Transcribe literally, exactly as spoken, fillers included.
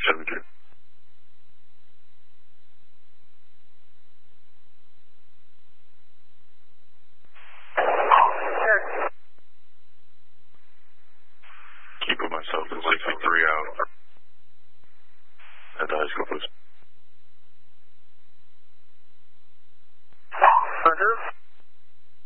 seventy-two. Keeping myself at sixty-three out. At the high school, please.